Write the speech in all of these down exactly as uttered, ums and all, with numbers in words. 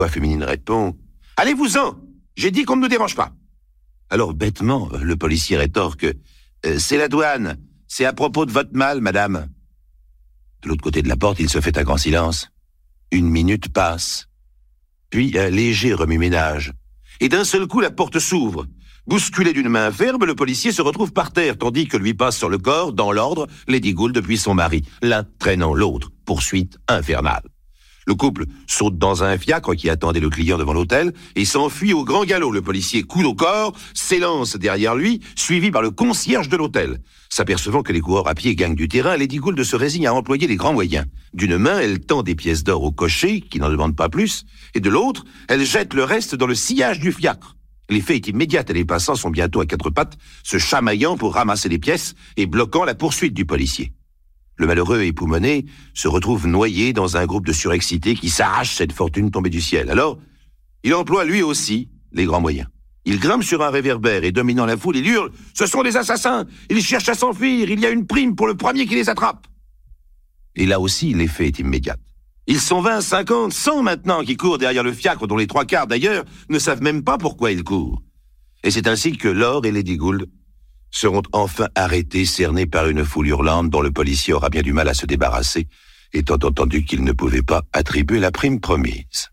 La féminine répond « Allez-vous-en, j'ai dit qu'on ne nous dérange pas !» Alors bêtement, le policier rétorque euh, « C'est la douane, c'est à propos de votre mal, madame. » De l'autre côté de la porte, il se fait un grand silence. Une minute passe. Puis un léger remue-ménage. Et d'un seul coup, la porte s'ouvre. Bousculé d'une main ferme, le policier se retrouve par terre, tandis que lui passe sur le corps, dans l'ordre, Lady Gould puis son mari, l'un traînant l'autre. Poursuite infernale. Le couple saute dans un fiacre qui attendait le client devant l'hôtel et s'enfuit au grand galop. Le policier, coude au corps, s'élance derrière lui, suivi par le concierge de l'hôtel. S'apercevant que les coureurs à pied gagnent du terrain, Lady Gould se résigne à employer les grands moyens. D'une main, elle tend des pièces d'or au cocher, qui n'en demande pas plus, et de l'autre, elle jette le reste dans le sillage du fiacre. L'effet est immédiat et les passants sont bientôt à quatre pattes, se chamaillant pour ramasser les pièces et bloquant la poursuite du policier. Le malheureux époumoné se retrouve noyé dans un groupe de surexcités qui s'arrachent cette fortune tombée du ciel. Alors, il emploie lui aussi les grands moyens. Il grimpe sur un réverbère et, dominant la foule, il hurle « Ce sont des assassins! Ils cherchent à s'enfuir! Il y a une prime pour le premier qui les attrape !» Et là aussi, l'effet est immédiat. Ils sont vingt, cinquante, cent maintenant qui courent derrière le fiacre, dont les trois quarts, d'ailleurs, ne savent même pas pourquoi ils courent. Et c'est ainsi que Lord et Lady Gould seront enfin arrêtés, cernés par une foule hurlante dont le policier aura bien du mal à se débarrasser, étant entendu qu'il ne pouvait pas attribuer la prime promise.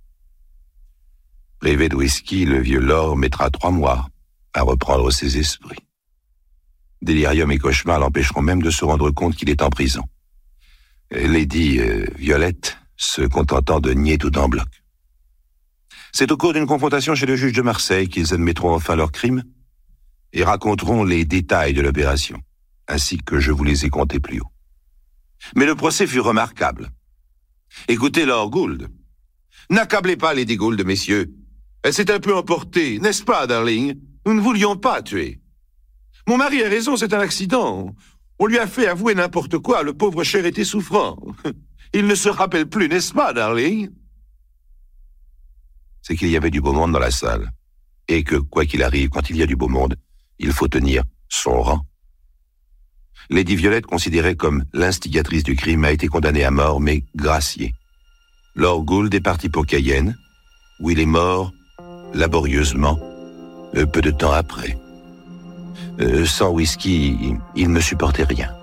Privé de whisky, le vieux Lord mettra trois mois à reprendre ses esprits. Délirium et cauchemar l'empêcheront même de se rendre compte qu'il est en prison. Lady euh, Violette se contentant de nier tout en bloc. C'est au cours d'une confrontation chez le juge de Marseille qu'ils admettront enfin leur crime et raconteront les détails de l'opération, ainsi que je vous les ai contés plus haut. Mais le procès fut remarquable. Écoutez Lord Gould. N'accablez pas Lady Gould, messieurs. Elle s'est un peu emportée, n'est-ce pas, darling? Nous ne voulions pas tuer. Mon mari a raison, c'est un accident. On lui a fait avouer n'importe quoi, le pauvre cher était souffrant. Il ne se rappelle plus, n'est-ce pas, darling? C'est qu'il y avait du beau monde dans la salle, et que, quoi qu'il arrive, quand il y a du beau monde, il faut tenir son rang. Lady Violette, considérée comme l'instigatrice du crime, a été condamnée à mort, mais graciée. Lord Gould est parti pour Cayenne, où il est mort laborieusement, peu de temps après. Euh, sans whisky, il ne me supportait rien.